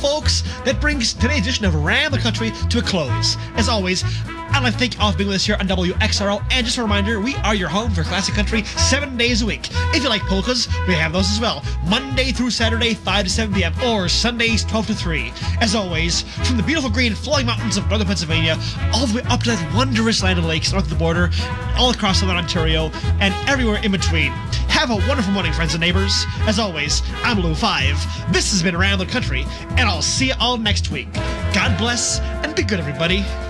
folks, that brings today's edition of Around the Country to a close. As always, I'd like to thank you all for being with us here on WXRL, and just a reminder, we are your home for classic country 7 days a week. If you like polkas, we have those as well. Monday through Saturday, 5 to 7 p.m., or Sundays, 12 to 3. As always, from the beautiful green flowing mountains of northern Pennsylvania, all the way up to that wondrous land of lakes north of the border, all across southern Ontario, and everywhere in between. Have a wonderful morning, friends and neighbors. As always, I'm Lou 5. This has been Around the Country, and I'll see you all next week. God bless, and be good, everybody.